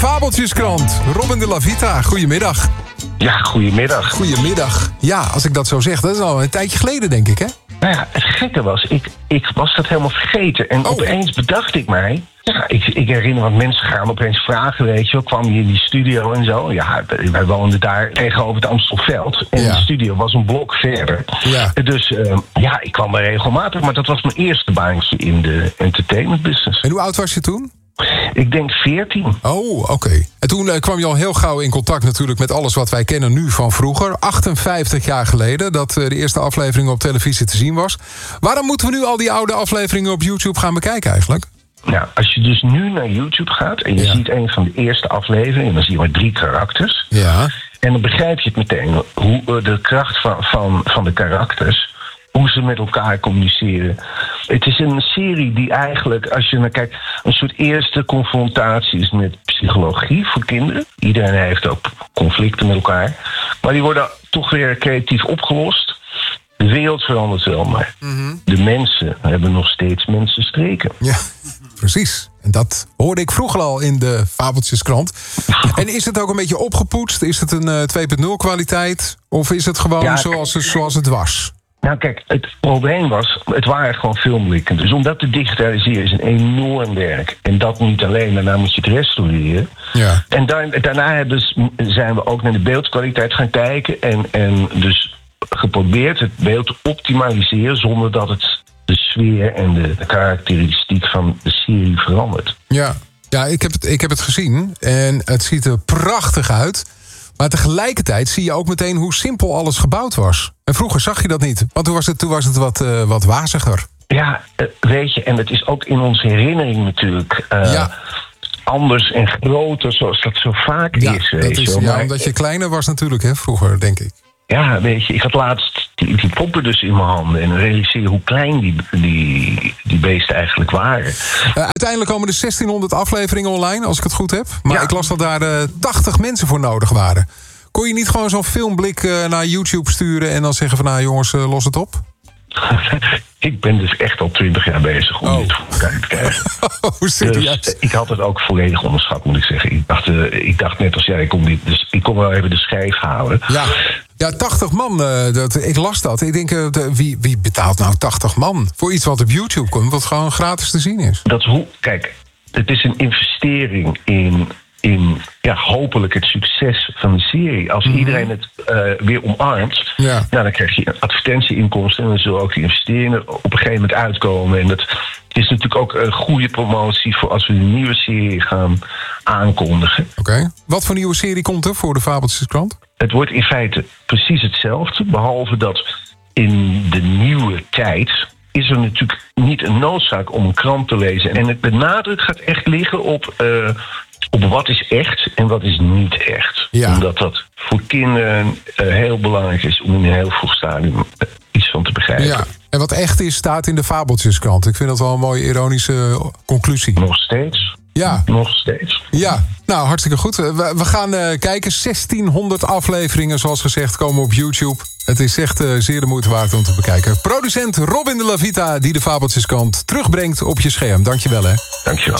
Fabeltjeskrant. Robin de la Vita, goedemiddag. Ja, goedemiddag. Goedemiddag. Ja, als ik dat zo zeg, dat is al een tijdje geleden, denk ik, hè? Nou ja, het gekke was, ik was dat helemaal vergeten. En opeens bedacht ik mij... Ja, ik herinner wat mensen gaan opeens vragen, weet je wel. Kwam je in die studio en zo. Ja, wij woonden daar tegenover het Amstelveld. En de studio was een blok verder. Ja. Dus ik kwam er regelmatig. Maar dat was mijn eerste baantje in de entertainment business. En hoe oud was je toen? Ik denk 14. Oh, oké. En toen kwam je al heel gauw in contact natuurlijk met alles wat wij kennen nu van vroeger. 58 jaar geleden dat de eerste aflevering op televisie te zien was. Waarom moeten we nu al die oude afleveringen op YouTube gaan bekijken eigenlijk? Nou, als je dus nu naar YouTube gaat en je ziet een van de eerste afleveringen... dan zie je maar 3 karakters. Ja. En dan begrijp je het meteen, hoe de kracht van de karakters... hoe ze met elkaar communiceren. Het is een serie die eigenlijk, als je naar kijkt... een soort eerste confrontatie is met psychologie voor kinderen. Iedereen heeft ook conflicten met elkaar. Maar die worden toch weer creatief opgelost. De wereld verandert wel, maar de mensen hebben nog steeds mensenstreken. Ja, precies. En dat hoorde ik vroeger al in de Fabeltjeskrant. En is het ook een beetje opgepoetst? Is het een 2.0 kwaliteit? Of is het gewoon zoals het was? Nou kijk, het probleem was, het waren gewoon filmblikken. Dus om dat te digitaliseren is een enorm werk. En dat niet alleen, daarna moet je het restaureren. Ja. En daarna zijn we ook naar de beeldkwaliteit gaan kijken. En dus geprobeerd het beeld te optimaliseren zonder dat het de sfeer en de karakteristiek van de serie verandert. Ja, ik heb het gezien en het ziet er prachtig uit. Maar tegelijkertijd zie je ook meteen hoe simpel alles gebouwd was. En vroeger zag je dat niet, want toen was het wat waziger. Ja, weet je, en het is ook in onze herinnering natuurlijk... anders en groter, zoals dat zo vaak is. Weet je wel. Maar omdat je kleiner was natuurlijk, hè, vroeger, denk ik. Ja, weet je, ik had laatst die poppen dus in mijn handen... en realiseer hoe klein die beesten eigenlijk waren. Uiteindelijk komen er 1600 afleveringen online, als ik het goed heb. Maar ik las dat daar 80 mensen voor nodig waren. Kon je niet gewoon zo'n filmblik naar YouTube sturen... en dan zeggen van, nou jongens, los het op? Ik ben dus echt al 20 jaar bezig om dit voor elkaar te krijgen. Dus ik had het ook volledig onderschat, moet ik zeggen. Ik dacht net als jij, ik kon wel even de schijf halen. Ja, 80 man, ik las dat. Ik denk, wie betaalt nou 80 man voor iets wat op YouTube komt... wat gewoon gratis te zien is? Kijk, het is een investering in hopelijk het succes van de serie. Als iedereen het weer omarmt... Nou, dan krijg je advertentieinkomsten... en dan zullen ook die investeringen op een gegeven moment uitkomen. En dat is natuurlijk ook een goede promotie... voor als we een nieuwe serie gaan aankondigen. Oké. Wat voor nieuwe serie komt er voor de Fabeltjeskrant? Het wordt in feite precies hetzelfde... behalve dat in de nieuwe tijd... is er natuurlijk niet een noodzaak om een krant te lezen. En het benadruk gaat echt liggen op wat is echt en wat is niet echt. Ja. Omdat dat voor kinderen heel belangrijk is om in een heel vroeg stadium iets van te begrijpen. Ja. En wat echt is, staat in de Fabeltjeskrant. Ik vind dat wel een mooie ironische conclusie. Nog steeds. Ja. Nog steeds. Ja, nou hartstikke goed. We gaan kijken. 1600 afleveringen, zoals gezegd, komen op YouTube. Het is echt zeer de moeite waard om te bekijken. Producent Robin de la Vita, die de Fabeltjeskrant terugbrengt op je scherm. Dankjewel, hè. Dankjewel.